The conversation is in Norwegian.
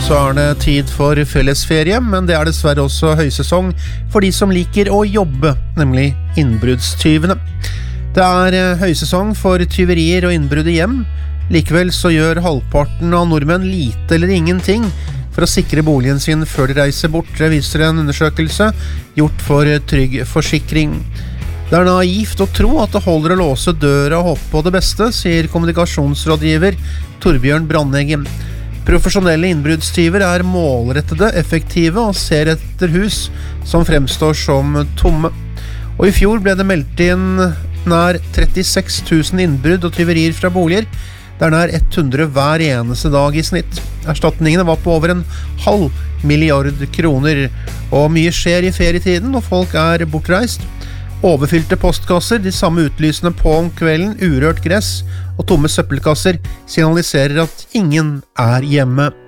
så det tid for fellesferie, men det dessverre også høysesong for de som liker å jobbe, nemlig innbruddstyvene. Det høysesong for tyverier og innbrudd i hjem. Likevel så gjør halvparten av nordmenn lite eller ingenting for å sikre boligen sin før de reiser bort. Det viser en undersøkelse gjort for Trygg Forsikring. Det naivt å tro at det holder å låse døra og håpe på det beste, sier kommunikasjonsrådgiver Torbjørn Brandeggen. Profesjonelle innbruddstyver målrettede, effektive og ser etter hus som fremstår som tomme. Og i fjor ble det meldt inn nær 36 000 innbrudd og tyverier fra boliger. Det nær 100 hver eneste dag i snitt. Erstatningene var på over 0,5 milliard kroner, og mye skjer i ferietiden når folk bortreist. Overfylte postkasser, de samme utlysende på om kvelden, urørt gress og tomme søppelkasser signaliserer at ingen hjemme.